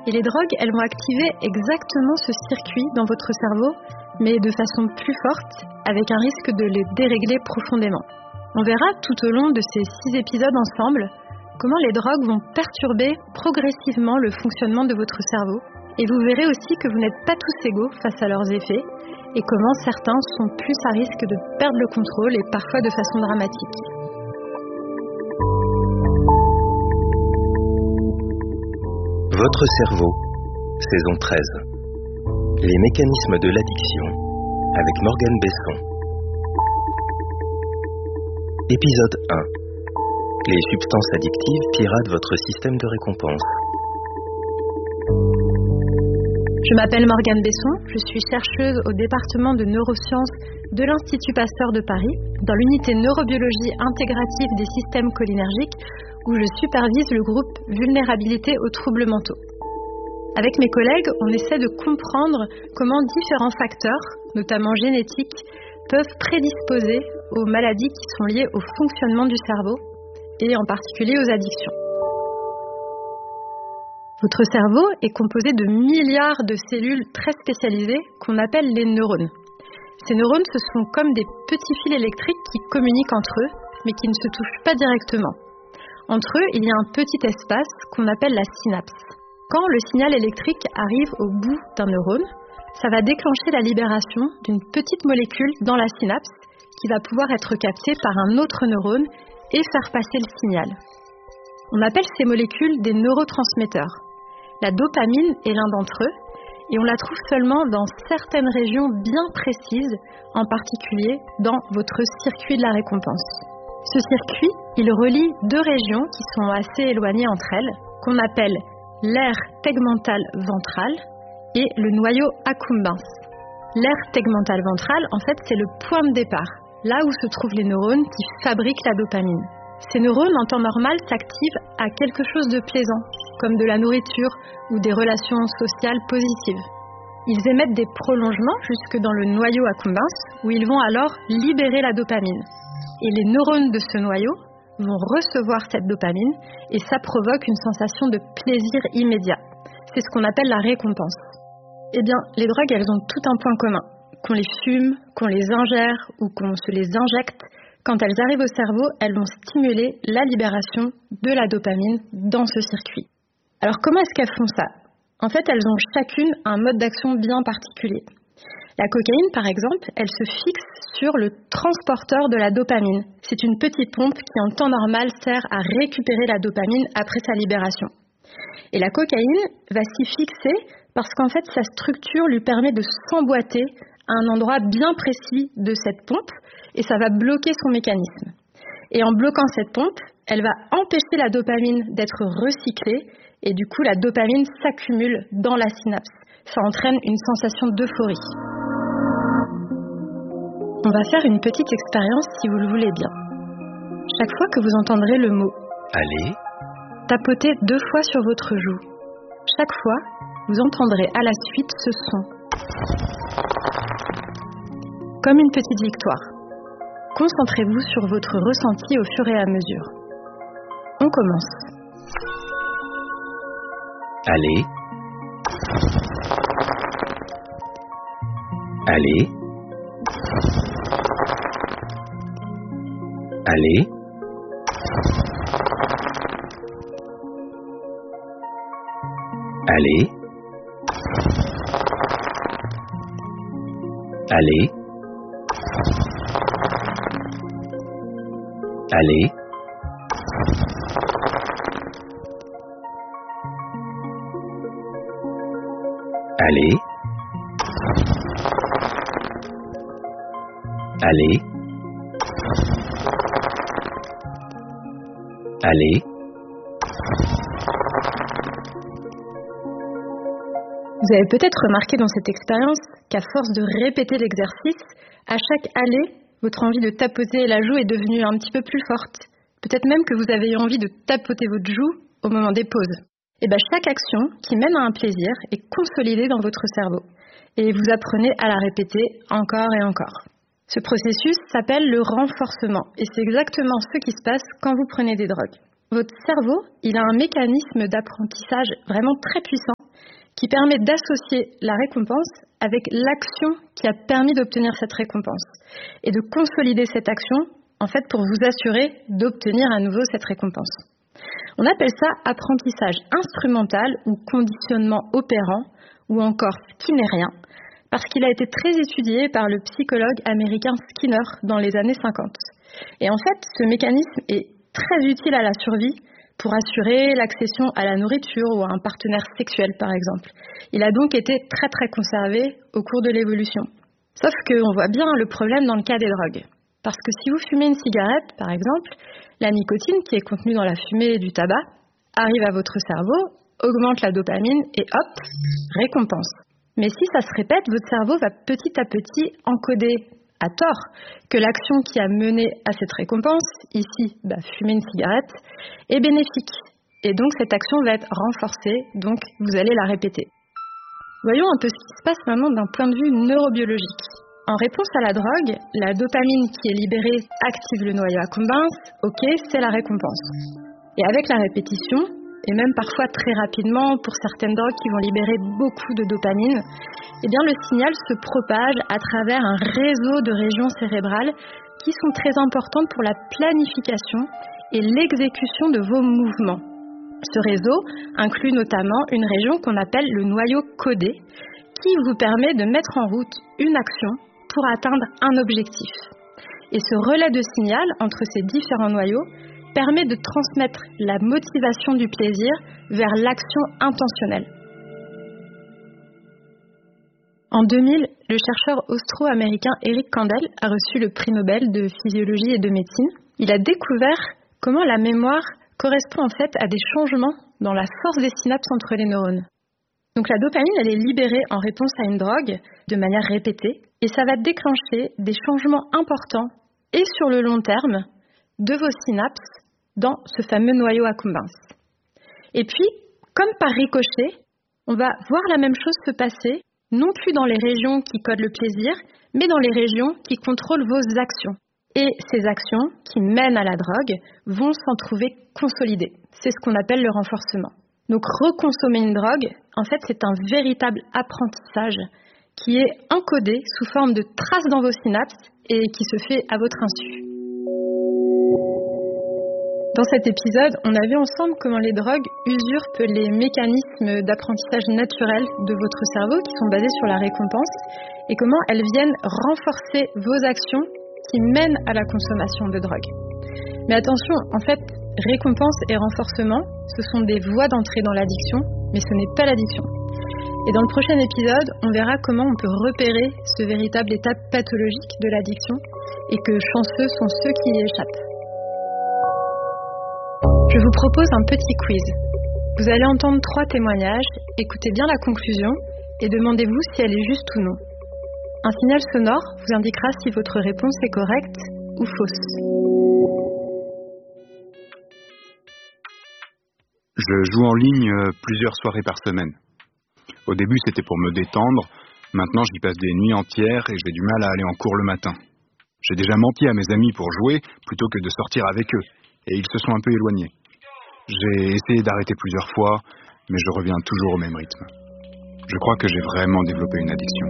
Et les drogues, elles vont activer exactement ce circuit dans votre cerveau, mais de façon plus forte, avec un risque de les dérégler profondément. On verra tout au long de ces 6 épisodes ensemble comment les drogues vont perturber progressivement le fonctionnement de votre cerveau. Et vous verrez aussi que vous n'êtes pas tous égaux face à leurs effets et comment certains sont plus à risque de perdre le contrôle et parfois de façon dramatique. Votre cerveau, saison 13. Les mécanismes de l'addiction avec Morgane Besson. Épisode 1. Les substances addictives piratent votre système de récompense. Je m'appelle Morgane Besson, je suis chercheuse au département de neurosciences de l'Institut Pasteur de Paris, dans l'unité neurobiologie intégrative des systèmes cholinergiques, où je supervise le groupe Vulnérabilité aux troubles mentaux. Avec mes collègues, on essaie de comprendre comment différents facteurs, notamment génétiques, peuvent prédisposer aux maladies qui sont liées au fonctionnement du cerveau, et en particulier aux addictions. Votre cerveau est composé de milliards de cellules très spécialisées qu'on appelle les neurones. Ces neurones, ce sont comme des petits fils électriques qui communiquent entre eux, mais qui ne se touchent pas directement. Entre eux, il y a un petit espace qu'on appelle la synapse. Quand le signal électrique arrive au bout d'un neurone, ça va déclencher la libération d'une petite molécule dans la synapse qui va pouvoir être captée par un autre neurone et faire passer le signal. On appelle ces molécules des neurotransmetteurs. La dopamine est l'un d'entre eux et on la trouve seulement dans certaines régions bien précises, en particulier dans votre circuit de la récompense. Ce circuit, il relie 2 régions qui sont assez éloignées entre elles, qu'on appelle l'aire tegmentale ventrale et le noyau accumbens. L'aire tegmentale ventrale, en fait, c'est le point de départ, là où se trouvent les neurones qui fabriquent la dopamine. Ces neurones, en temps normal, s'activent à quelque chose de plaisant, comme de la nourriture ou des relations sociales positives. Ils émettent des prolongements jusque dans le noyau accumbens, où ils vont alors libérer la dopamine. Et les neurones de ce noyau vont recevoir cette dopamine et ça provoque une sensation de plaisir immédiat. C'est ce qu'on appelle la récompense. Eh bien, les drogues, elles ont tout un point commun. Qu'on les fume, qu'on les ingère ou qu'on se les injecte, quand elles arrivent au cerveau, elles vont stimuler la libération de la dopamine dans ce circuit. Alors comment est-ce qu'elles font ça ? En fait, elles ont chacune un mode d'action bien particulier. La cocaïne, par exemple, elle se fixe sur le transporteur de la dopamine. C'est une petite pompe qui, en temps normal, sert à récupérer la dopamine après sa libération. Et la cocaïne va s'y fixer parce qu'en fait, sa structure lui permet de s'emboîter à un endroit bien précis de cette pompe et ça va bloquer son mécanisme. Et en bloquant cette pompe, elle va empêcher la dopamine d'être recyclée et du coup, la dopamine s'accumule dans la synapse. Ça entraîne une sensation d'euphorie. On va faire une petite expérience si vous le voulez bien. Chaque fois que vous entendrez le mot « Allez », tapotez 2 fois sur votre joue. Chaque fois, vous entendrez à la suite ce son. Comme une petite victoire. Concentrez-vous sur votre ressenti au fur et à mesure. On commence. Allez. Allez. Allez. Allez. Allez. Allez. Allez. Allez. Allez. Vous avez peut-être remarqué dans cette expérience qu'à force de répéter l'exercice, à chaque allée, votre envie de tapoter la joue est devenue un petit peu plus forte. Peut-être même que vous avez eu envie de tapoter votre joue au moment des pauses. Et bien chaque action qui mène à un plaisir est consolidée dans votre cerveau. Et vous apprenez à la répéter encore et encore. Ce processus s'appelle le renforcement. Et c'est exactement ce qui se passe quand vous prenez des drogues. Votre cerveau, il a un mécanisme d'apprentissage vraiment très puissant qui permet d'associer la récompense avec l'action qui a permis d'obtenir cette récompense et de consolider cette action, en fait, pour vous assurer d'obtenir à nouveau cette récompense. On appelle ça apprentissage instrumental ou conditionnement opérant ou encore skinnérien, parce qu'il a été très étudié par le psychologue américain Skinner dans les années 50. Et en fait, ce mécanisme est très utile à la survie pour assurer l'accession à la nourriture ou à un partenaire sexuel, par exemple. Il a donc été très très conservé au cours de l'évolution. Sauf qu'on voit bien le problème dans le cas des drogues. Parce que si vous fumez une cigarette, par exemple, la nicotine qui est contenue dans la fumée du tabac arrive à votre cerveau, augmente la dopamine et hop, récompense. Mais si ça se répète, votre cerveau va petit à petit encoder à tort que l'action qui a mené à cette récompense, ici, fumer une cigarette, est bénéfique. Et donc cette action va être renforcée, donc vous allez la répéter. Voyons un peu ce qui se passe maintenant d'un point de vue neurobiologique. En réponse à la drogue, la dopamine qui est libérée active le noyau accumbens, ok, c'est la récompense. Et avec la répétition, et même parfois très rapidement pour certaines drogues qui vont libérer beaucoup de dopamine, eh bien le signal se propage à travers un réseau de régions cérébrales qui sont très importantes pour la planification et l'exécution de vos mouvements. Ce réseau inclut notamment une région qu'on appelle le noyau codé, qui vous permet de mettre en route une action pour atteindre un objectif. Et ce relais de signal entre ces différents noyaux permet de transmettre la motivation du plaisir vers l'action intentionnelle. En 2000, le chercheur austro-américain Eric Kandel a reçu le prix Nobel de physiologie et de médecine. Il a découvert comment la mémoire correspond en fait à des changements dans la force des synapses entre les neurones. Donc la dopamine, elle est libérée en réponse à une drogue de manière répétée et ça va déclencher des changements importants et sur le long terme de vos synapses dans ce fameux noyau accumbens. Et puis, comme par ricochet, on va voir la même chose se passer, non plus dans les régions qui codent le plaisir, mais dans les régions qui contrôlent vos actions. Et ces actions qui mènent à la drogue vont s'en trouver consolidées. C'est ce qu'on appelle le renforcement. Donc reconsommer une drogue, en fait, c'est un véritable apprentissage qui est encodé sous forme de traces dans vos synapses et qui se fait à votre insu. Dans cet épisode, on a vu ensemble comment les drogues usurpent les mécanismes d'apprentissage naturel de votre cerveau qui sont basés sur la récompense et comment elles viennent renforcer vos actions qui mènent à la consommation de drogue. Mais attention, en fait, récompense et renforcement, ce sont des voies d'entrée dans l'addiction, mais ce n'est pas l'addiction. Et dans le prochain épisode, on verra comment on peut repérer ce véritable état pathologique de l'addiction et que chanceux sont ceux qui y échappent. Je vous propose un petit quiz. Vous allez entendre 3 témoignages, écoutez bien la conclusion et demandez-vous si elle est juste ou non. Un signal sonore vous indiquera si votre réponse est correcte ou fausse. Je joue en ligne plusieurs soirées par semaine. Au début, c'était pour me détendre. Maintenant, j'y passe des nuits entières et j'ai du mal à aller en cours le matin. J'ai déjà menti à mes amis pour jouer plutôt que de sortir avec eux. Et ils se sont un peu éloignés. J'ai essayé d'arrêter plusieurs fois, mais je reviens toujours au même rythme. Je crois que j'ai vraiment développé une addiction.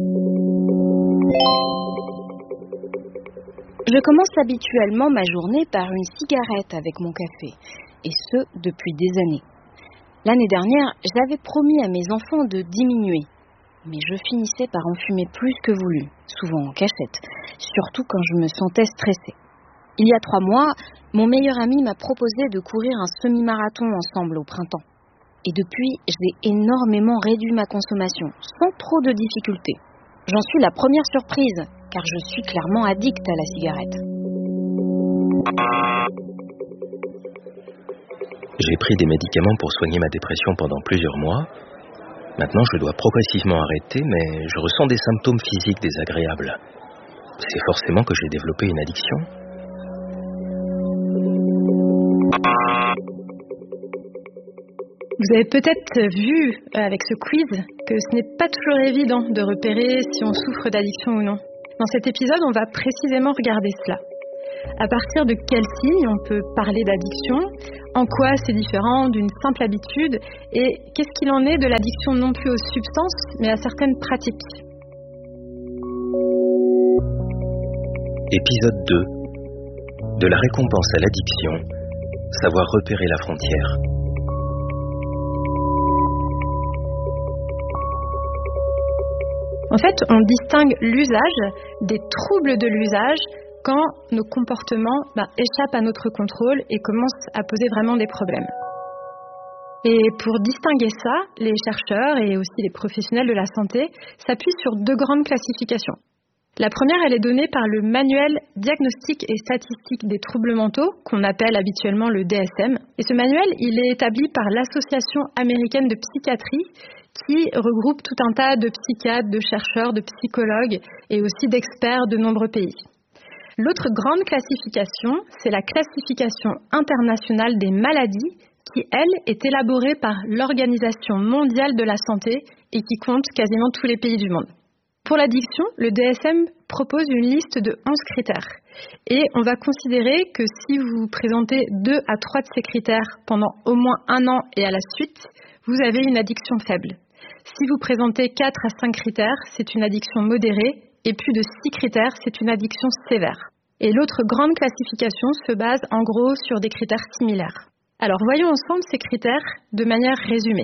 Je commence habituellement ma journée par une cigarette avec mon café, et ce, depuis des années. L'année dernière, j'avais promis à mes enfants de diminuer, mais je finissais par en fumer plus que voulu, souvent en cachette, surtout quand je me sentais stressée. Il y a 3 mois, mon meilleur ami m'a proposé de courir un semi-marathon ensemble au printemps. Et depuis, j'ai énormément réduit ma consommation, sans trop de difficultés. J'en suis la première surprise, car je suis clairement addict à la cigarette. J'ai pris des médicaments pour soigner ma dépression pendant plusieurs mois. Maintenant, je dois progressivement arrêter, mais je ressens des symptômes physiques désagréables. C'est forcément que j'ai développé une addiction. Vous avez peut-être vu avec ce quiz que ce n'est pas toujours évident de repérer si on souffre d'addiction ou non. Dans cet épisode, on va précisément regarder cela. À partir de quels signes on peut parler d'addiction? En quoi c'est différent d'une simple habitude? Et qu'est-ce qu'il en est de l'addiction non plus aux substances, mais à certaines pratiques? Épisode 2. De la récompense à l'addiction, savoir repérer la frontière. En fait, on distingue l'usage des troubles de l'usage quand nos comportements échappent à notre contrôle et commencent à poser vraiment des problèmes. Et pour distinguer ça, les chercheurs et aussi les professionnels de la santé s'appuient sur 2 grandes classifications. La première, elle est donnée par le Manuel Diagnostic et Statistique des troubles mentaux, qu'on appelle habituellement le DSM. Et ce manuel, il est établi par l'Association américaine de psychiatrie, qui regroupe tout un tas de psychiatres, de chercheurs, de psychologues et aussi d'experts de nombreux pays. L'autre grande classification, c'est la classification internationale des maladies, qui, elle, est élaborée par l'Organisation mondiale de la santé et qui compte quasiment tous les pays du monde. Pour l'addiction, le DSM propose une liste de 11 critères. Et on va considérer que si vous présentez 2 à 3 de ces critères pendant au moins 1 an et à la suite, vous avez une addiction faible. Si vous présentez 4 à 5 critères, c'est une addiction modérée, et plus de 6 critères, c'est une addiction sévère. Et l'autre grande classification se base en gros sur des critères similaires. Alors voyons ensemble ces critères de manière résumée.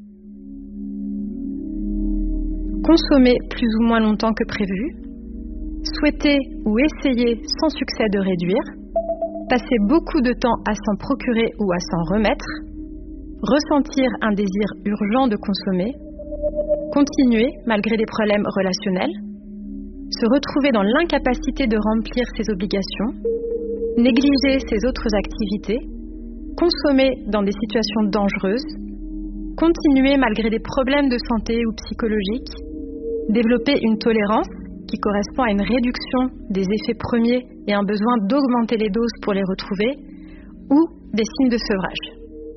Consommer plus ou moins longtemps que prévu, souhaiter ou essayer sans succès de réduire, passer beaucoup de temps à s'en procurer ou à s'en remettre, ressentir un désir urgent de consommer, continuer malgré des problèmes relationnels, se retrouver dans l'incapacité de remplir ses obligations, négliger ses autres activités, consommer dans des situations dangereuses, continuer malgré des problèmes de santé ou psychologiques, développer une tolérance qui correspond à une réduction des effets premiers et un besoin d'augmenter les doses pour les retrouver, ou des signes de sevrage.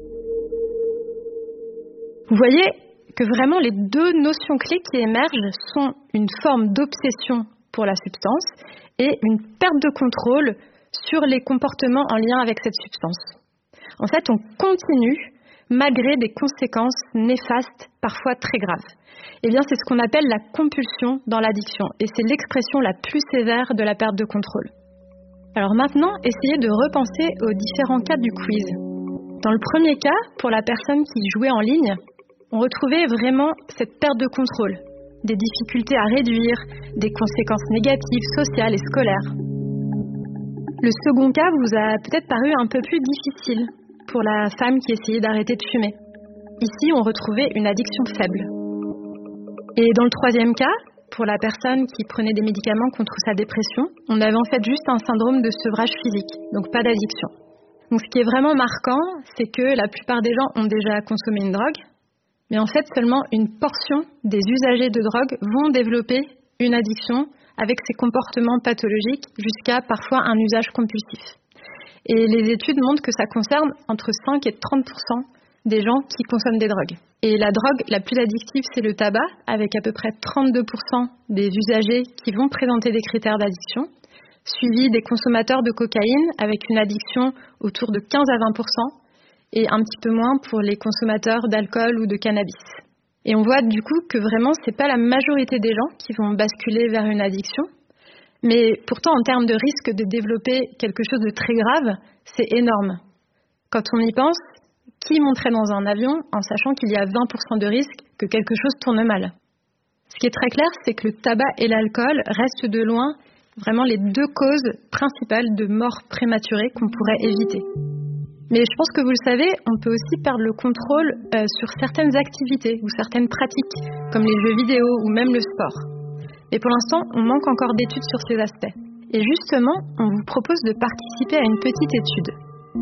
Vous voyez que vraiment les 2 notions clés qui émergent sont une forme d'obsession pour la substance et une perte de contrôle sur les comportements en lien avec cette substance. En fait, on continue malgré des conséquences néfastes, parfois très graves. Eh bien, c'est ce qu'on appelle la compulsion dans l'addiction et c'est l'expression la plus sévère de la perte de contrôle. Alors maintenant, essayez de repenser aux différents cas du quiz. Dans le premier cas, pour la personne qui jouait en ligne, on retrouvait vraiment cette perte de contrôle, des difficultés à réduire, des conséquences négatives sociales et scolaires. Le second cas vous a peut-être paru un peu plus difficile pour la femme qui essayait d'arrêter de fumer. Ici, on retrouvait une addiction faible. Et dans le troisième cas, pour la personne qui prenait des médicaments contre sa dépression, on avait en fait juste un syndrome de sevrage physique, donc pas d'addiction. Donc ce qui est vraiment marquant, c'est que la plupart des gens ont déjà consommé une drogue, mais en fait, seulement une portion des usagers de drogue vont développer une addiction avec ces comportements pathologiques jusqu'à parfois un usage compulsif. Et les études montrent que ça concerne entre 5 et 30% des gens qui consomment des drogues. Et la drogue la plus addictive, c'est le tabac, avec à peu près 32% des usagers qui vont présenter des critères d'addiction, suivi des consommateurs de cocaïne avec une addiction autour de 15 à 20%, et un petit peu moins pour les consommateurs d'alcool ou de cannabis. Et on voit du coup que vraiment, c'est pas la majorité des gens qui vont basculer vers une addiction, mais pourtant en termes de risque de développer quelque chose de très grave, c'est énorme. Quand on y pense, qui monterait dans un avion en sachant qu'il y a 20% de risque que quelque chose tourne mal? Ce qui est très clair, c'est que le tabac et l'alcool restent de loin vraiment les 2 causes principales de mort prématurée qu'on pourrait éviter. Mais je pense que vous le savez, on peut aussi perdre le contrôle sur certaines activités ou certaines pratiques, comme les jeux vidéo ou même le sport. Mais pour l'instant, on manque encore d'études sur ces aspects. Et justement, on vous propose de participer à une petite étude.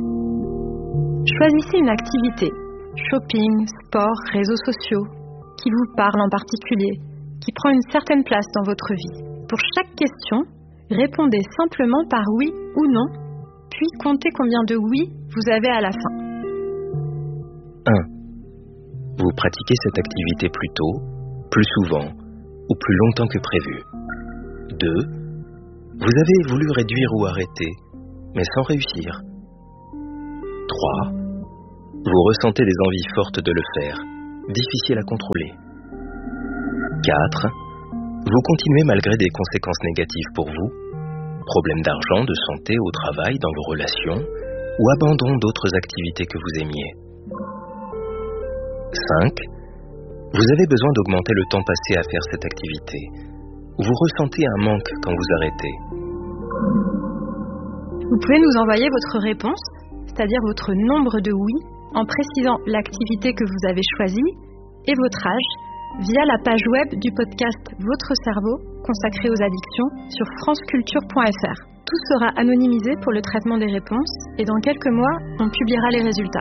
Choisissez une activité, shopping, sport, réseaux sociaux, qui vous parle en particulier, qui prend une certaine place dans votre vie. Pour chaque question, répondez simplement par oui ou non, puis comptez combien de oui vous avez à la fin. 1. Vous pratiquez cette activité plus tôt, plus souvent ou plus longtemps que prévu. 2. Vous avez voulu réduire ou arrêter, mais sans réussir. 3. Vous ressentez des envies fortes de le faire, difficiles à contrôler. 4. Vous continuez malgré des conséquences négatives pour vous, problèmes d'argent, de santé, au travail, dans vos relations, ou abandon d'autres activités que vous aimiez. 5. Vous avez besoin d'augmenter le temps passé à faire cette activité. Vous ressentez un manque quand vous arrêtez. Vous pouvez nous envoyer votre réponse, c'est-à-dire votre nombre de oui, en précisant l'activité que vous avez choisie et votre âge, via la page web du podcast Votre cerveau, consacré aux addictions, sur franceculture.fr. Tout sera anonymisé pour le traitement des réponses et dans quelques mois, on publiera les résultats.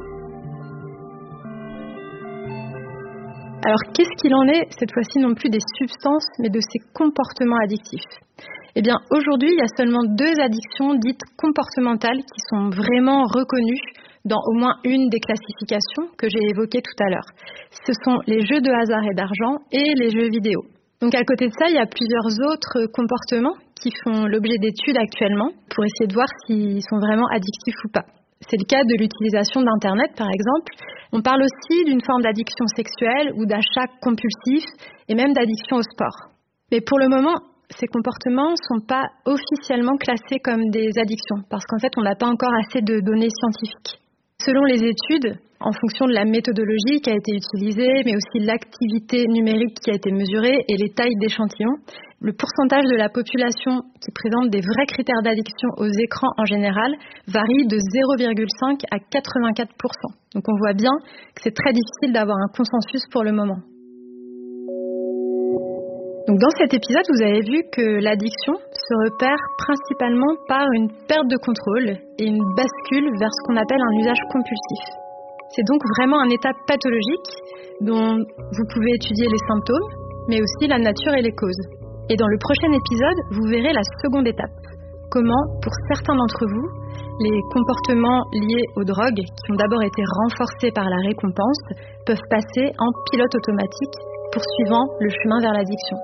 Alors, qu'est-ce qu'il en est, cette fois-ci non plus des substances, mais de ces comportements addictifs ? Eh bien, aujourd'hui, il y a seulement 2 addictions dites comportementales qui sont vraiment reconnues dans au moins une des classifications que j'ai évoquées tout à l'heure. Ce sont les jeux de hasard et d'argent et les jeux vidéo. Donc, à côté de ça, il y a plusieurs autres comportements qui font l'objet d'études actuellement pour essayer de voir s'ils sont vraiment addictifs ou pas. C'est le cas de l'utilisation d'Internet, par exemple. On parle aussi d'une forme d'addiction sexuelle ou d'achat compulsif et même d'addiction au sport. Mais pour le moment, ces comportements ne sont pas officiellement classés comme des addictions parce qu'en fait, on n'a pas encore assez de données scientifiques. Selon les études, en fonction de la méthodologie qui a été utilisée, mais aussi l'activité numérique qui a été mesurée et les tailles d'échantillons, le pourcentage de la population qui présente des vrais critères d'addiction aux écrans en général varie de 0,5 à 84%. Donc on voit bien que c'est très difficile d'avoir un consensus pour le moment. Donc dans cet épisode, vous avez vu que l'addiction se repère principalement par une perte de contrôle et une bascule vers ce qu'on appelle un usage compulsif. C'est donc vraiment un état pathologique dont vous pouvez étudier les symptômes, mais aussi la nature et les causes. Et dans le prochain épisode, vous verrez la seconde étape. Comment, pour certains d'entre vous, les comportements liés aux drogues, qui ont d'abord été renforcés par la récompense, peuvent passer en pilote automatique, poursuivant le chemin vers l'addiction.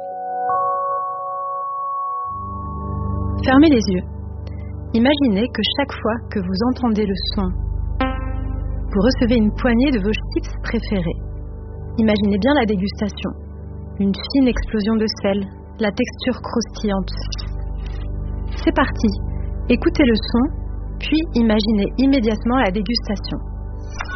Fermez les yeux. Imaginez que chaque fois que vous entendez le son, vous recevez une poignée de vos chips préférés. Imaginez bien la dégustation. Une fine explosion de sel, la texture croustillante. C'est parti. Écoutez le son, puis imaginez immédiatement la dégustation.